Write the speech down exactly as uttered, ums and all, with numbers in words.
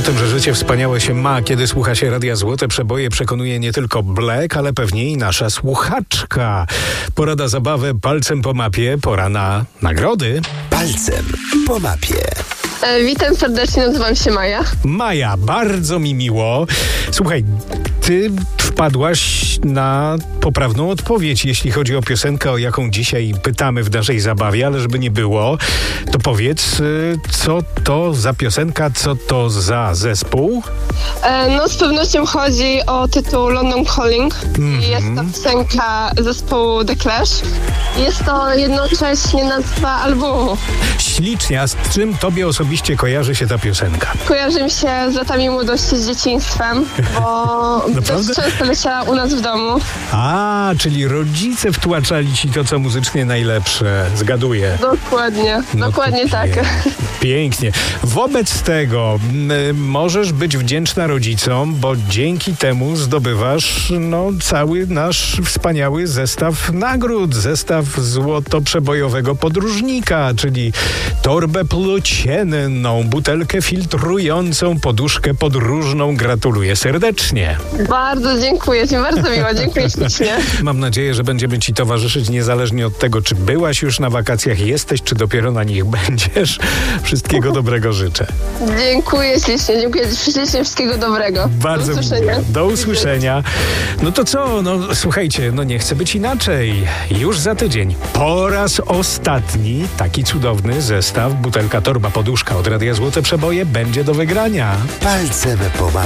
O tym, że życie wspaniałe się ma, kiedy słucha się Radia Złote Przeboje, przekonuje nie tylko Black, ale pewnie i nasza słuchaczka. Pora na zabawę palcem po mapie, pora na nagrody. Palcem po mapie. E, witam serdecznie, nazywam się Maja. Maja, bardzo mi miło. Słuchaj, ty wpadłaś na poprawną odpowiedź, jeśli chodzi o piosenkę, o jaką dzisiaj pytamy w naszej zabawie, ale żeby nie było, to powiedz, co to za piosenka, co to za zespół? E, no z pewnością chodzi o tytuł London Calling. Mm-hmm. Jest to piosenka zespołu The Clash. Jest to jednocześnie nazwa albumu. Ślicznie, a z czym tobie osobiście kojarzy się ta piosenka? Kojarzy mi się z latami młodości, z dzieciństwem, bo dość często leciała u nas w domu. A, czyli rodzice wtłaczali ci to, co muzycznie najlepsze. Zgaduję. Dokładnie, No dokładnie tak. Pięknie. Wobec tego m, możesz być wdzięczna rodzicom, bo dzięki temu zdobywasz no, cały nasz wspaniały zestaw nagród. Zestaw złotoprzebojowego podróżnika, czyli torbę plocienną, butelkę filtrującą, poduszkę podróżną. Gratuluję serdecznie. Bardzo dziękuję Ci, bardzo miło, dziękuję ślicznie. Mam nadzieję, że będziemy Ci towarzyszyć niezależnie od tego, czy byłaś już na wakacjach, jesteś, czy dopiero na nich będziesz. Wszystkiego dobrego życzę. Dziękuję ślicznie, dziękuję ślicznie, wszystkiego dobrego. Bardzo do usłyszenia. miło. Do usłyszenia. No to co? No słuchajcie, no nie chce być inaczej. Już za tydzień po raz ostatni taki cudowny zestaw butelka, torba, poduszka od Radia Złote Przeboje będzie do wygrania. Palcem po mapie.